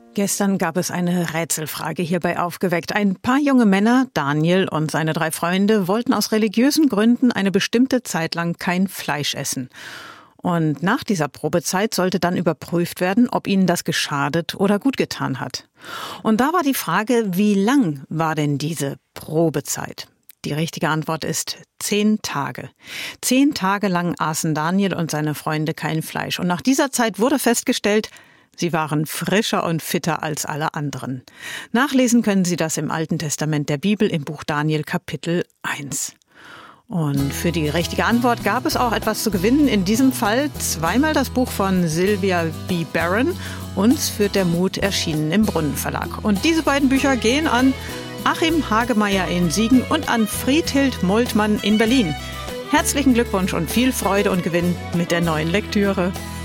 Gestern gab es eine Rätselfrage hier bei Aufgeweckt. Ein paar junge Männer, Daniel und seine 3 Freunde, wollten aus religiösen Gründen eine bestimmte Zeit lang kein Fleisch essen. Und nach dieser Probezeit sollte dann überprüft werden, ob ihnen das geschadet oder gut getan hat. Und da war die Frage, wie lang war denn diese Probezeit? Die richtige Antwort ist 10 Tage. 10 Tage lang aßen Daniel und seine Freunde kein Fleisch. Und nach dieser Zeit wurde festgestellt, sie waren frischer und fitter als alle anderen. Nachlesen können Sie das im Alten Testament der Bibel im Buch Daniel Kapitel 1. Und für die richtige Antwort gab es auch etwas zu gewinnen. In diesem Fall zweimal das Buch von Sylvia B. Barron, Uns führt der Mut, erschienen im Brunnen Verlag. Und diese beiden Bücher gehen an Achim Hagemeyer in Siegen und an Friedhild Moltmann in Berlin. Herzlichen Glückwunsch und viel Freude und Gewinn mit der neuen Lektüre.